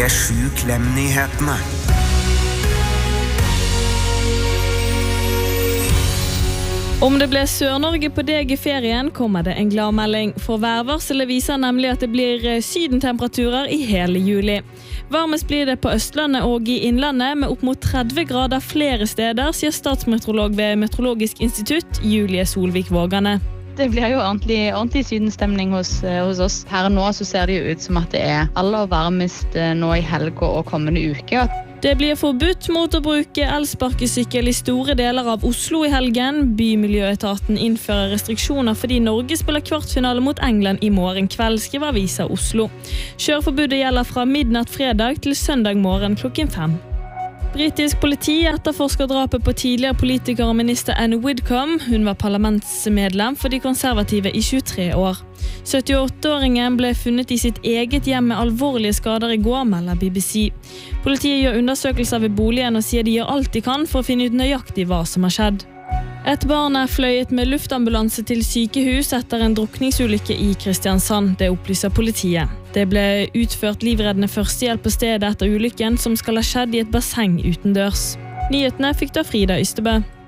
Sjuklem-nyhetene. Om det ble Sør-Norge på deg I ferien, kommer det en gladmelding. For værvarselet viser nemlig at det blir sydentemperaturer I hele juli. Varmest blir det på Østlandet og I Innlandet, med opp mot 30 grader flere steder, sier statsmeteorolog ved Meteorologisk institutt, Julie Solvik Vågane. Det blir jo ordentlig sydenstemning hos oss. Her nå så ser det jo ut som at det aller varmest nå I helga og kommende uke. Det blir forbudt mot å bruke elsparkesykkel I store deler av Oslo I helgen. Bymiljøetaten innfører restriksjoner fordi Norge spiller kvartfinale mot England I morgen kveld, skriver Avisa Oslo. Kjøreforbudet gjelder fra midnatt fredag til søndag morgen klokken 5. Britisk politi etterforsker drapet på tidligere politiker og minister Anne Widdecombe. Hun var parlamentsmedlem for de konservative I 23 år. 78-åringen ble funnet I sitt eget hjem med alvorlige skader I går, melder BBC. Politiet gjør undersøkelser ved boligen og sier de gjør alt de kan for å finne ut nøyaktig hva som har skjedd. Et barn fløyet med luftambulanse til sykehus etter en drukningsulykke I Kristiansand, det opplyser politiet. Det ble utført livreddende førstehjelp på stedet etter ulykken, som skal ha skjedd I et basseng utendørs. Nyhetene fikk da Frida Ystebø.